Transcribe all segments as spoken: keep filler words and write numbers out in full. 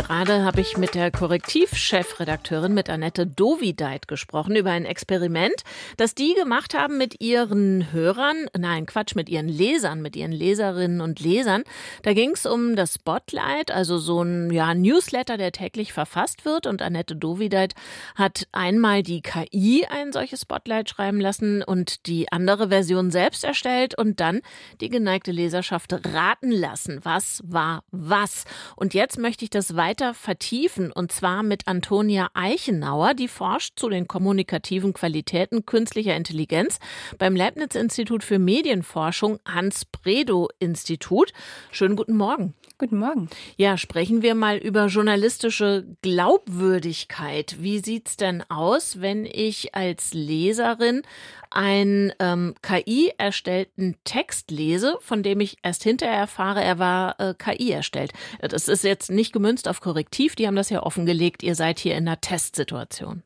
Gerade habe ich mit der Korrektiv-Chefredakteurin, mit Annette Dovideit, gesprochen über ein Experiment, das die gemacht haben mit ihren Hörern, nein, Quatsch, mit ihren Lesern, mit ihren Leserinnen und Lesern. Da ging es um das Spotlight, also so ein ja, Newsletter, der täglich verfasst wird. Und Annette Dovideit hat einmal die K I ein solches Spotlight schreiben lassen und die andere Version selbst erstellt und dann die geneigte Leserschaft raten lassen, was war was. Und jetzt möchte ich das weiter vertiefen, und zwar mit Antonia Eichenauer, die forscht zu den kommunikativen Qualitäten künstlicher Intelligenz beim Leibniz-Institut für Medienforschung, Hans-Bredow-Institut. Schönen guten Morgen. Guten Morgen. Ja, sprechen wir mal über journalistische Glaubwürdigkeit. Wie sieht's denn aus, wenn ich als Leserin einen ähm, K I-erstellten Text lese, von dem ich erst hinterher erfahre, er war äh, K I erstellt? Das ist jetzt nicht gemünzt auf Korrektiv, die haben das ja offengelegt. Ihr seid hier in einer Testsituation.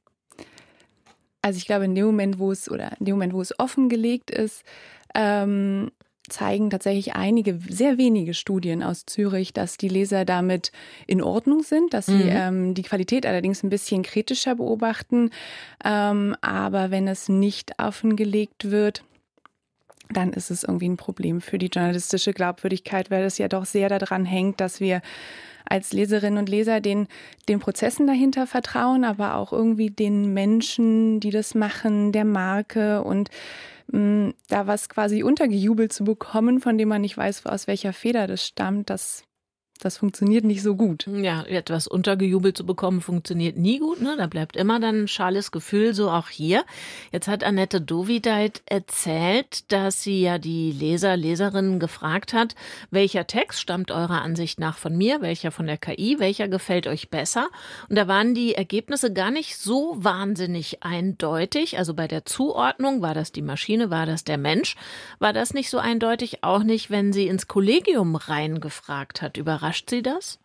Also ich glaube, in dem Moment, wo es oder in dem Moment, wo es offengelegt ist, ähm, zeigen tatsächlich einige, sehr wenige Studien aus Zürich, dass die Leser damit in Ordnung sind, dass sie mhm. ähm, die Qualität allerdings ein bisschen kritischer beobachten. Ähm, aber wenn es nicht offengelegt wird, dann ist es irgendwie ein Problem für die journalistische Glaubwürdigkeit, weil es ja doch sehr daran hängt, dass wir als Leserinnen und Leser den, den Prozessen dahinter vertrauen, aber auch irgendwie den Menschen, die das machen, der Marke, und mh, da was quasi untergejubelt zu bekommen, von dem man nicht weiß, aus welcher Feder das stammt, das Das funktioniert nicht so gut. Ja, etwas untergejubelt zu bekommen, funktioniert nie gut, ne? Da bleibt immer dann ein schales Gefühl, so auch hier. Jetzt hat Annette Dovideit erzählt, dass sie ja die Leser, Leserinnen gefragt hat, welcher Text stammt eurer Ansicht nach von mir, welcher von der K I, welcher gefällt euch besser? Und da waren die Ergebnisse gar nicht so wahnsinnig eindeutig. Also bei der Zuordnung, war das die Maschine, war das der Mensch, war das nicht so eindeutig, auch nicht, wenn sie ins Kollegium reingefragt hat. Überrascht Sie das?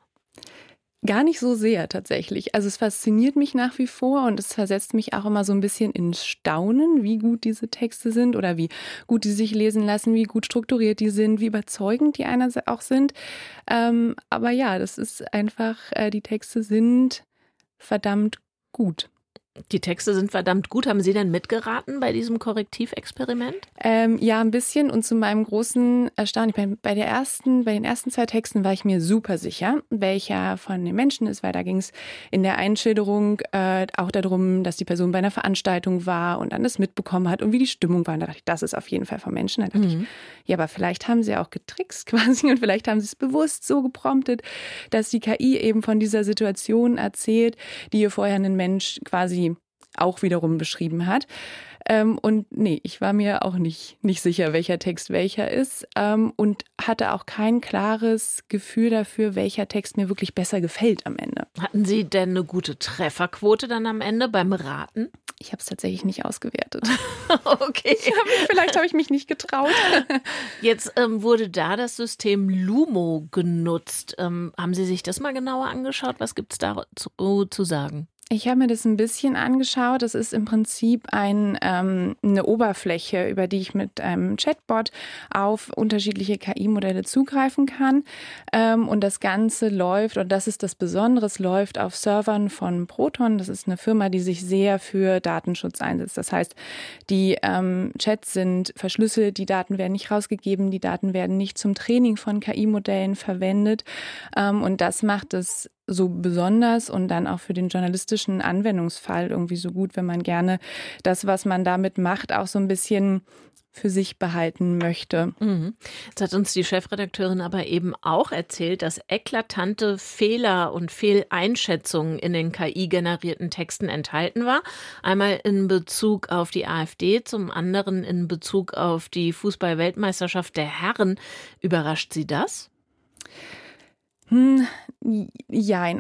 Gar nicht so sehr tatsächlich. Also es fasziniert mich nach wie vor und es versetzt mich auch immer so ein bisschen ins Staunen, wie gut diese Texte sind oder wie gut die sich lesen lassen, wie gut strukturiert die sind, wie überzeugend die einer auch sind. Ähm, aber ja, das ist einfach, äh, die Texte sind verdammt gut. Die Texte sind verdammt gut. Haben Sie denn mitgeraten bei diesem Korrektivexperiment? Ähm, ja, ein bisschen, und zu meinem großen Erstaunen, ich meine, bei der ersten, bei den ersten zwei Texten war ich mir super sicher, welcher von den Menschen ist, weil da ging es in der Einschilderung äh, auch darum, dass die Person bei einer Veranstaltung war und dann das mitbekommen hat und wie die Stimmung war. Und da dachte ich, das ist auf jeden Fall vom Menschen. Da dachte mhm. ich, ja, aber vielleicht haben sie auch getrickst quasi und vielleicht haben sie es bewusst so gepromptet, dass die K I eben von dieser Situation erzählt, die ihr vorher ein Mensch quasi auch wiederum beschrieben hat. Ähm, und nee, ich war mir auch nicht, nicht sicher, welcher Text welcher ist, ähm, und hatte auch kein klares Gefühl dafür, welcher Text mir wirklich besser gefällt am Ende. Hatten Sie denn eine gute Trefferquote dann am Ende beim Raten? Ich habe es tatsächlich nicht ausgewertet. Okay. Ich hab, vielleicht habe ich mich nicht getraut. Jetzt ähm, wurde da das System Lumo genutzt. Ähm, haben Sie sich das mal genauer angeschaut? Was gibt es da zu, zu sagen? Ich habe mir das ein bisschen angeschaut. Das ist im Prinzip ein, ähm, eine Oberfläche, über die ich mit einem Chatbot auf unterschiedliche K I-Modelle zugreifen kann. Ähm, und das Ganze läuft, und das ist das Besondere, es läuft auf Servern von Proton. Das ist eine Firma, die sich sehr für Datenschutz einsetzt. Das heißt, die ähm, Chats sind verschlüsselt, die Daten werden nicht rausgegeben, die Daten werden nicht zum Training von K I-Modellen verwendet. Ähm, und das macht es so besonders und dann auch für den journalistischen Anwendungsfall irgendwie so gut, wenn man gerne das, was man damit macht, auch so ein bisschen für sich behalten möchte. Mhm. Jetzt hat uns die Chefredakteurin aber eben auch erzählt, dass eklatante Fehler und Fehleinschätzungen in den K I-generierten Texten enthalten war. Einmal in Bezug auf die AfD, zum anderen in Bezug auf die Fußball-Weltmeisterschaft der Herren. Überrascht Sie das? Hm, ja,